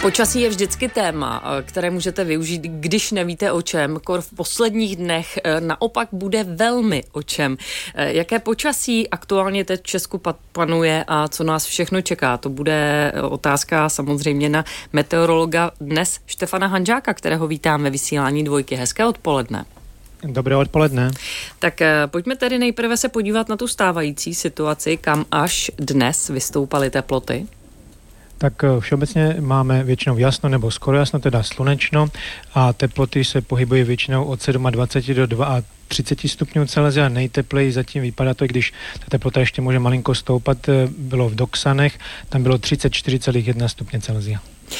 Počasí je vždycky téma, které můžete využít, když nevíte o čem. V posledních dnech naopak bude velmi o čem. Jaké počasí aktuálně teď v Česku panuje a co nás všechno čeká? To bude otázka samozřejmě na meteorologa dnes Štefana Hanžáka, kterého vítám ve vysílání Dvojky. Hezké odpoledne. Dobré odpoledne. Tak pojďme tedy nejprve se podívat na tu stávající situaci, kam až dnes vystoupaly teploty. Tak všeobecně máme většinou jasno nebo skoro jasno, teda slunečno, a teploty se pohybují většinou od 27 do 32 stupňů Celsia. Nejtepleji zatím vypadá to, když ta teplota ještě může malinko stoupat, bylo v Doksanech, tam bylo 34,1 stupně Celsia.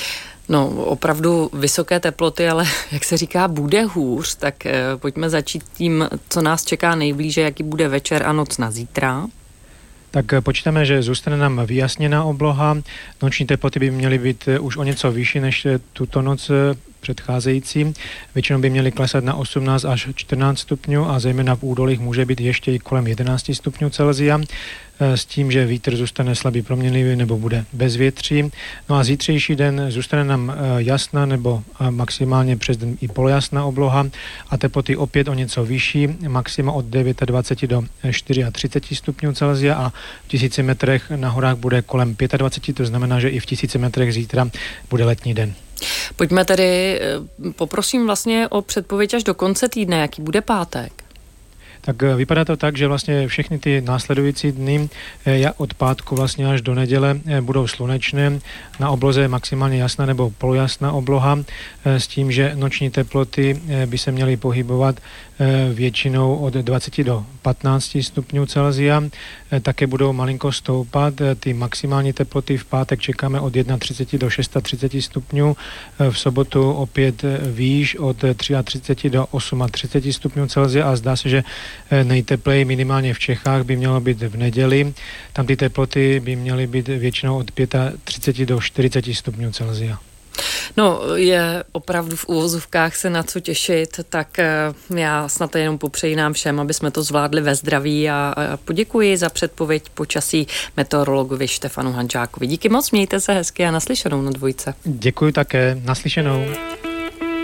No, opravdu vysoké teploty, ale jak se říká, bude hůř, tak pojďme začít tím, co nás čeká nejblíže, jaký bude večer a noc na zítra. Tak počítáme, že zůstane nám vyjasněná obloha. Noční teploty by měly být už o něco vyšší než tuto noc předcházející. Většinou by měly klesat na 18 až 14 stupňů a zejména v údolích může být ještě i kolem 11 stupňů Celsia. S tím, že vítr zůstane slabý proměnlivý nebo bude bezvětří. No a zítřejší den zůstane nám jasná nebo maximálně přes den i polojasná obloha a teploty opět o něco vyšší, maxima od 29 do 34 stupňů Celsia a v 1000 metrech na horách bude kolem 25, to znamená, že i v 1000 metrech zítra bude letní den. Pojďme tedy, poprosím vlastně o předpověď až do konce týdne, jaký bude pátek. Tak vypadá to tak, že vlastně všechny ty následující dny od pátku vlastně až do neděle budou slunečné. Na obloze maximálně jasná nebo polojasná obloha s tím, že noční teploty by se měly pohybovat většinou od 20 do 15 stupňů Celsia. Také budou malinko stoupat. Ty maximální teploty v pátek čekáme od 31 do 36 stupňů. V sobotu opět výš od 33 do 38 stupňů Celsia a zdá se, že nejtepleji minimálně v Čechách by mělo být v neděli. Tam ty teploty by měly být většinou od 35 do 40 stupňů Celsia. No, je opravdu v uvozovkách se na co těšit, tak já snad jenom popřeji nám všem, aby jsme to zvládli ve zdraví a poděkuji za předpověď počasí meteorologovi Štefanu Hanžákovi. Díky moc, mějte se hezky a naslyšenou na Dvojce. Děkuji také, naslyšenou.